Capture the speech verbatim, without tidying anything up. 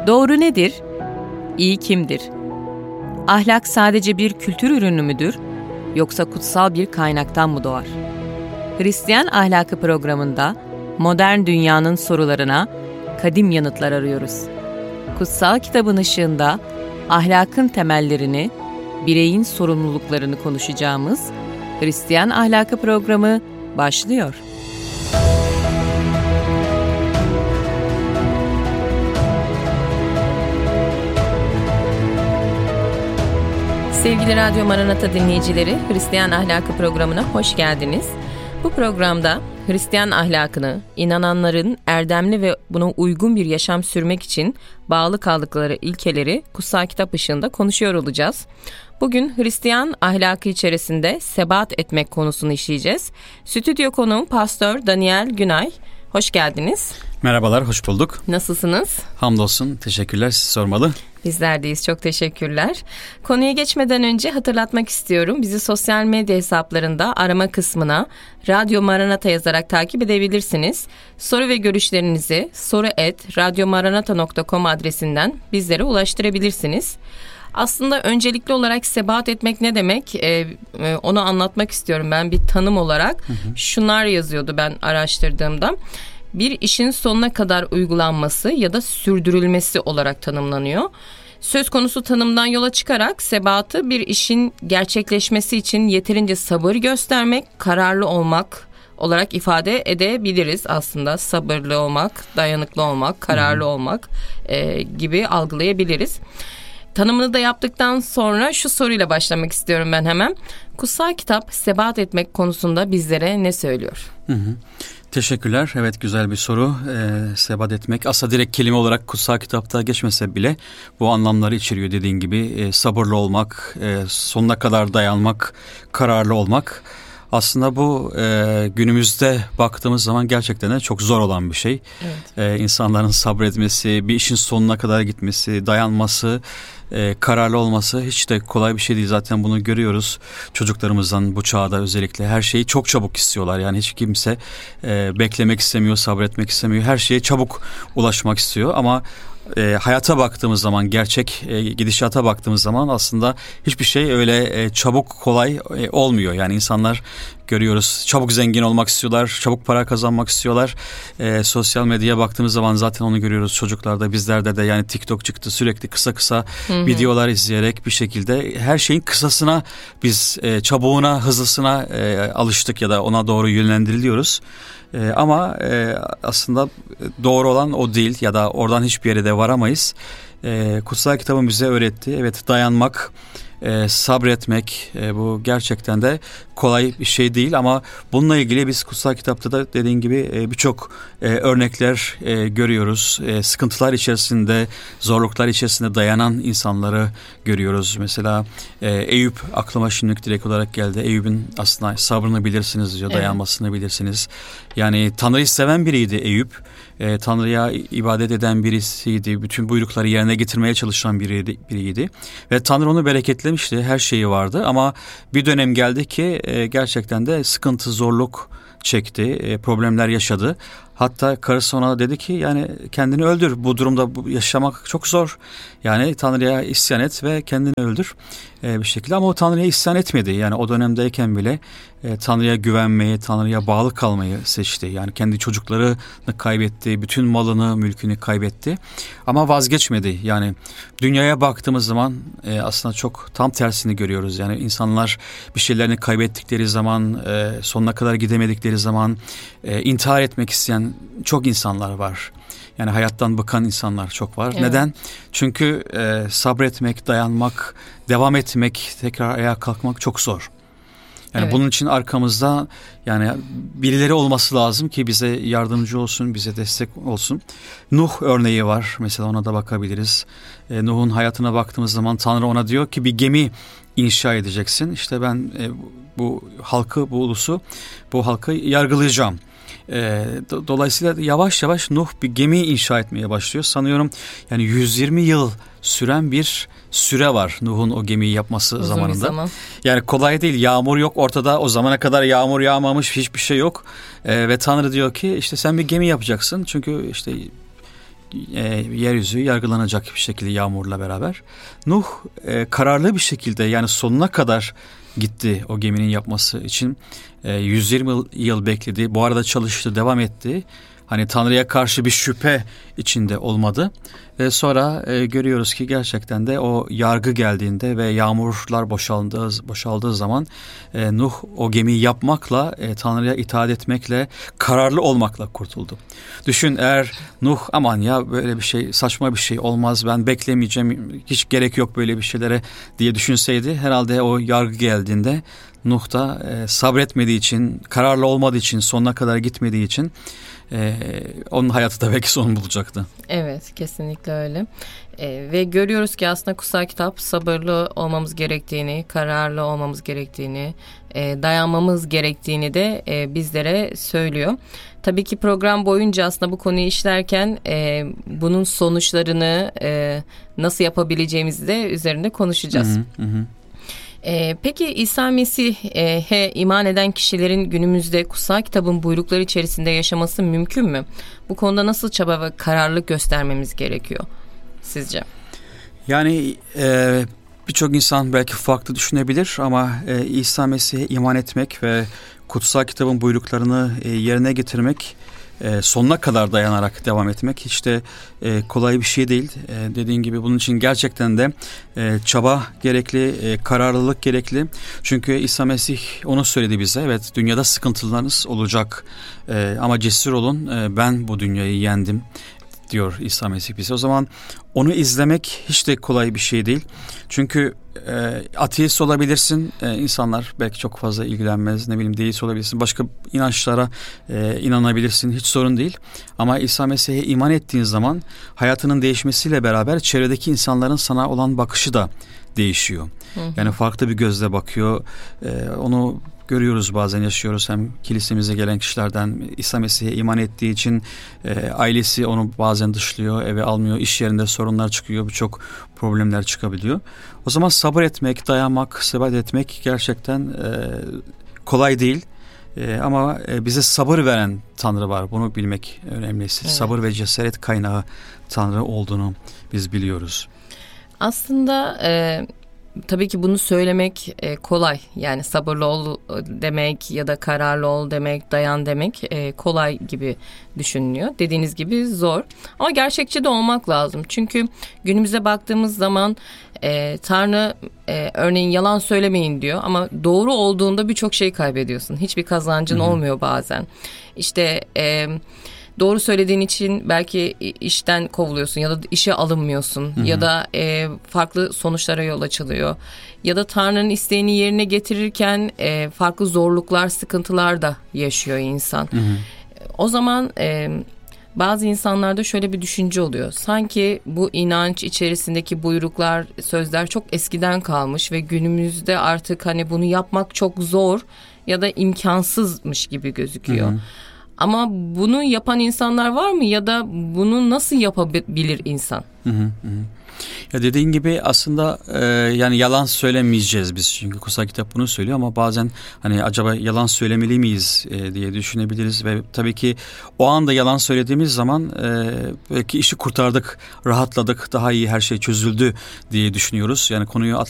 Doğru nedir? İyi kimdir? Ahlak sadece bir kültür ürünü müdür? Yoksa kutsal bir kaynaktan mı doğar? Hristiyan Ahlakı programında modern dünyanın sorularına kadim yanıtlar arıyoruz. Kutsal kitabın ışığında ahlakın temellerini, bireyin sorumluluklarını konuşacağımız Hristiyan Ahlakı programı başlıyor. Sevgili Radyo Maranata dinleyicileri, Hristiyan Ahlakı programına hoş geldiniz. Bu programda Hristiyan ahlakını, inananların erdemli ve buna uygun bir yaşam sürmek için bağlı kaldıkları ilkeleri kutsal kitap ışığında konuşuyor olacağız. Bugün Hristiyan ahlakı içerisinde sebat etmek konusunu işleyeceğiz. Stüdyo konuğum Pastor Daniel Günay. Hoş geldiniz. Merhabalar, hoş bulduk. Nasılsınız? Hamdolsun, teşekkürler. Sizi sormalı. Bizler deyiz, çok teşekkürler. Konuya geçmeden önce hatırlatmak istiyorum. Bizi sosyal medya hesaplarında arama kısmına Radyo Maranata yazarak takip edebilirsiniz. Soru ve görüşlerinizi soru et radyomaranata nokta com adresinden bizlere ulaştırabilirsiniz. Aslında öncelikli olarak sebat etmek ne demek? Ee, onu anlatmak istiyorum ben bir tanım olarak. Hı hı. Şunlar yazıyordu ben araştırdığımda. Bir işin sonuna kadar uygulanması ya da sürdürülmesi olarak tanımlanıyor. Söz konusu tanımdan yola çıkarak sebatı bir işin gerçekleşmesi için yeterince sabır göstermek, kararlı olmak olarak ifade edebiliriz aslında. Sabırlı olmak, dayanıklı olmak, kararlı hmm. olmak e, gibi algılayabiliriz. Tanımını da yaptıktan sonra şu soruyla başlamak istiyorum ben hemen. Kutsal kitap sebat etmek konusunda bizlere ne söylüyor? Hı hı. Teşekkürler. Evet, güzel bir soru. Ee, sebat etmek aslında direkt kelime olarak kutsal kitapta geçmese bile bu anlamları içeriyor dediğin gibi. E, sabırlı olmak, e, sonuna kadar dayanmak, kararlı olmak. Aslında bu e, günümüzde baktığımız zaman gerçekten de çok zor olan bir şey. Evet. E, insanların sabretmesi, bir işin sonuna kadar gitmesi, dayanması, e, kararlı olması hiç de kolay bir şey değil. Zaten bunu görüyoruz çocuklarımızdan bu çağda özellikle. Her şeyi çok çabuk istiyorlar. Yani hiç kimse e, beklemek istemiyor, sabretmek istemiyor. Her şeye çabuk ulaşmak istiyor ama E, hayata baktığımız zaman, gerçek e, gidişata baktığımız zaman aslında hiçbir şey öyle e, çabuk kolay e, olmuyor. Yani insanlar görüyoruz çabuk zengin olmak istiyorlar, çabuk para kazanmak istiyorlar. E, sosyal medyaya baktığımız zaman zaten onu görüyoruz çocuklarda, bizlerde de. Yani TikTok çıktı, sürekli kısa kısa hı hı. videolar izleyerek bir şekilde her şeyin kısasına biz e, çabuğuna, hızlısına e, alıştık ya da ona doğru yönlendiriliyoruz. Ee, ama e, aslında doğru olan o değil ya da oradan hiçbir yere de varamayız. Ee, kutsal kitabın bize öğrettiği, evet, dayanmak, e, sabretmek, e, bu gerçekten de kolay bir şey değil ama bununla ilgili biz kutsal kitapta da dediğin gibi e, birçok e, örnekler e, görüyoruz. E, sıkıntılar içerisinde, zorluklar içerisinde dayanan insanları görüyoruz. Mesela e, Eyüp aklıma şimdi direkt olarak geldi. Eyüp'ün aslında sabrını bilirsiniz diyor, evet. Dayanmasını bilirsiniz. Yani Tanrı'yı seven biriydi Eyüp. E, Tanrı'ya ibadet eden birisiydi. Bütün buyrukları yerine getirmeye çalışan biriydi, biriydi. Ve Tanrı onu bereketlemişti. Her şeyi vardı ama bir dönem geldi ki e, gerçekten de sıkıntı, zorluk çekti. E, problemler yaşadı. Hatta karısı ona dedi ki yani kendini öldür. Bu durumda bu, yaşamak çok zor. Yani Tanrı'ya isyan et ve kendini öldür e, bir şekilde. Ama o Tanrı'ya isyan etmedi. Yani o dönemdeyken bile e, Tanrı'ya güvenmeyi, Tanrı'ya bağlı kalmayı seçti. Yani kendi çocuklarını kaybetti, bütün malını, mülkünü kaybetti. Ama vazgeçmedi. Yani dünyaya baktığımız zaman e, aslında çok tam tersini görüyoruz. Yani insanlar bir şeylerini kaybettikleri zaman, e, sonuna kadar gidemedikleri zaman e, intihar etmek isteyen çok insanlar var. Yani hayattan bıkan insanlar çok var. Evet. Neden? Çünkü e, sabretmek, dayanmak, devam etmek, tekrar ayağa kalkmak çok zor. Yani evet. Bunun için arkamızda yani birileri olması lazım ki bize yardımcı olsun, bize destek olsun. Nuh örneği var. Mesela ona da bakabiliriz. E, Nuh'un hayatına baktığımız zaman Tanrı ona diyor ki bir gemi inşa edeceksin. İşte ben e, bu halkı, bu ulusu, bu halkı yargılayacağım. E, do, dolayısıyla yavaş yavaş Nuh bir gemi inşa etmeye başlıyor. Sanıyorum yani yüz yirmi yıl süren bir süre var Nuh'un o gemiyi yapması uzun zamanında. Zaman. Yani kolay değil. Yağmur yok ortada. O zamana kadar yağmur yağmamış, hiçbir şey yok. E, ve Tanrı diyor ki işte sen bir gemi yapacaksın. Çünkü işte e, yeryüzü yargılanacak bir şekilde yağmurla beraber. Nuh e, kararlı bir şekilde, yani sonuna kadar gitti o geminin yapması için. E, yüz yirmi yıl bekledi. Bu arada çalıştı, devam etti. Hani Tanrı'ya karşı bir şüphe içinde olmadı. Ve sonra e, görüyoruz ki gerçekten de o yargı geldiğinde ve yağmurlar boşaldığı, boşaldığı zaman e, Nuh o gemiyi yapmakla, e, Tanrı'ya itaat etmekle, kararlı olmakla kurtuldu. Düşün, eğer Nuh aman ya böyle bir şey, saçma bir şey olmaz, ben beklemeyeceğim, hiç gerek yok böyle bir şeylere diye düşünseydi, herhalde o yargı geldiğinde Nuh da e, sabretmediği için, kararlı olmadığı için, sonuna kadar gitmediği için Ee, onun hayatı da belki son bulacaktı. Evet, kesinlikle öyle. Ee, ve görüyoruz ki aslında kutsal kitap sabırlı olmamız gerektiğini, kararlı olmamız gerektiğini, e, dayanmamız gerektiğini de e, bizlere söylüyor. Tabii ki program boyunca aslında bu konuyu işlerken e, bunun sonuçlarını e, nasıl yapabileceğimizi de üzerinde konuşacağız. Hı hı hı. Ee, peki İsa Mesih'e iman eden kişilerin günümüzde kutsal kitabın buyrukları içerisinde yaşaması mümkün mü? Bu konuda nasıl çaba ve kararlılık göstermemiz gerekiyor sizce? Yani e, birçok insan belki farklı düşünebilir ama e, İsa Mesih'e iman etmek ve kutsal kitabın buyruklarını e, yerine getirmek, e, sonuna kadar dayanarak devam etmek hiç de e, kolay bir şey değil. E, dediğin gibi bunun için gerçekten de e, çaba gerekli, e, kararlılık gerekli. Çünkü İsa Mesih onu söyledi bize. Evet, dünyada sıkıntılarınız olacak e, ama cesur olun, e, ben bu dünyayı yendim diyor İsa Mesih bize. O zaman onu izlemek hiç de kolay bir şey değil. Çünkü e, ateist olabilirsin, e, insanlar belki çok fazla ilgilenmez, ne bileyim deist olabilirsin, başka inançlara e, inanabilirsin, hiç sorun değil. Ama İsa Mesih'e iman ettiğin zaman hayatının değişmesiyle beraber çevredeki insanların sana olan bakışı da değişiyor. Hı hı. Yani farklı bir gözle bakıyor. E, onu görüyoruz, bazen yaşıyoruz. Hem kilisemize gelen kişilerden İsa Mesih'e iman ettiği için e, ailesi onu bazen dışlıyor, eve almıyor, iş yerinde sorunlar çıkıyor, birçok problemler çıkabiliyor. O zaman sabır etmek, dayanmak, sebat etmek gerçekten e, kolay değil. E, ama e, bize sabır veren Tanrı var. Bunu bilmek önemli. Evet. Sabır ve cesaret kaynağı Tanrı olduğunu biz biliyoruz. Aslında e, tabii ki bunu söylemek e, kolay. Yani sabırlı ol demek ya da kararlı ol demek, dayan demek e, kolay gibi düşünülüyor. Dediğiniz gibi zor. Ama gerçekçi de olmak lazım. Çünkü günümüze baktığımız zaman e, Tanrı e, örneğin yalan söylemeyin diyor. Ama doğru olduğunda birçok şey kaybediyorsun. Hiçbir kazancın Hı-hı. olmuyor bazen. İşte E, doğru söylediğin için belki işten kovuluyorsun ya da işe alınmıyorsun. Hı hı. Ya da e, farklı sonuçlara yol açılıyor. Ya da Tanrı'nın isteğini yerine getirirken e, farklı zorluklar, sıkıntılar da yaşıyor insan. Hı hı. O zaman e, bazı insanlarda şöyle bir düşünce oluyor. Sanki bu inanç içerisindeki buyruklar, sözler çok eskiden kalmış ve günümüzde artık hani bunu yapmak çok zor ya da imkansızmış gibi gözüküyor. Hı hı. Ama bunu yapan insanlar var mı ya da bunu nasıl yapabilir insan? Hı hı hı. Ya dediğin gibi aslında e, yani yalan söylemeyeceğiz biz, çünkü kutsal kitap bunu söylüyor, ama bazen hani acaba yalan söylemeli miyiz e, diye düşünebiliriz ve tabii ki o anda yalan söylediğimiz zaman e, belki işi kurtardık, rahatladık, daha iyi her şey çözüldü diye düşünüyoruz. Yani konuyu